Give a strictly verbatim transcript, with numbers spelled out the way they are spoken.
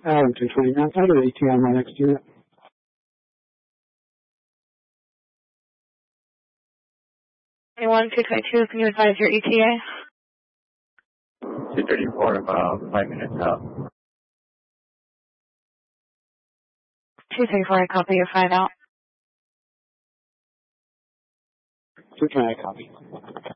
Arlington twenty-nine, out of E T A, my next unit. twenty-one, two twenty-two, can you advise your E T A? two thirty-four, about five minutes out. two thirty-four, I copy your five out. two twenty, I copy.